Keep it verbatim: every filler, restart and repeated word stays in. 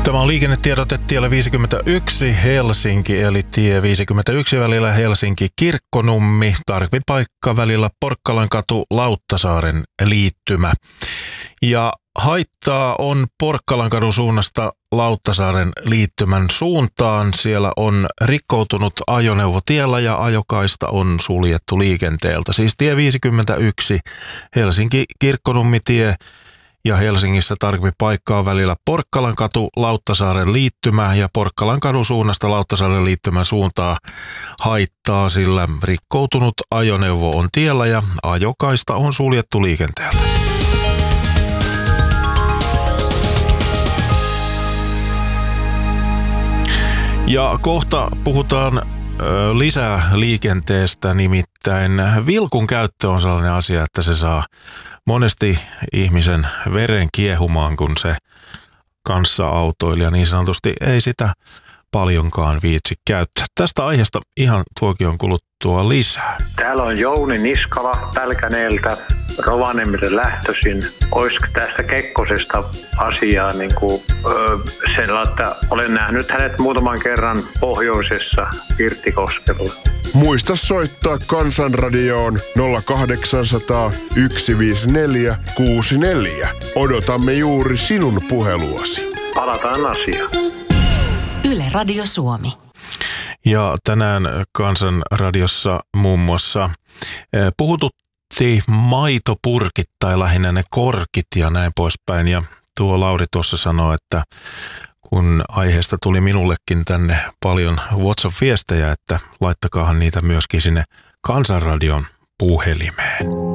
Tämä on liikennetiedote tiellä viisikymmentäyksi Helsinki, eli tie viisikymmentäyksi välillä Helsinki-Kirkkonummi, tarkvipaikka välillä Porkkalankatu Lauttasaaren liittymä. Ja haittaa on Porkkalankadun suunnasta Lauttasaaren liittymän suuntaan. Siellä on rikkoutunut ajoneuvo tiellä ja ajokaista on suljettu liikenteeltä. Siis tie viisikymmentäyksi Helsinki-Kirkkonummi-tie. Ja Helsingissä tarkempi paikkaa välillä Porkkalankatu, Lauttasaaren liittymä ja Porkkalankadun suunnasta Lauttasaaren liittymän suuntaa haittaa, sillä rikkoutunut ajoneuvo on tiellä ja ajokaista on suljettu liikenteeltä. Ja kohta puhutaan ö, lisää liikenteestä, nimittäin vilkun käyttö on sellainen asia, että se saa monesti ihmisen veren kiehumaan, kun se kanssaautoilija niin sanotusti ei sitä paljonkaan viitsi käyttää. Tästä aiheesta ihan tuokion kuluttua lisää. Täällä on Jouni Niskala Pälkäneeltä, Rovaniemelle lähtöisin. Olisiko tästä Kekkosesta asiaa niin kuin, öö, sen, että olen nähnyt hänet muutaman kerran pohjoisessa Pirttikoskella. Muista soittaa Kansanradioon nolla kahdeksansataa yksi viisi neljä kuusi neljä. Odotamme juuri sinun puheluasi. Palataan asiaan. Yle Radio Suomi. Ja tänään Kansanradiossa muun muassa puhututti maitopurkit tai lähinnä ne korkit ja näin poispäin. Ja tuo Lauri tuossa sanoi, että kun aiheesta tuli minullekin tänne paljon WhatsApp-viestejä, että laittakaahan niitä myöskin sinne Kansanradion puhelimeen.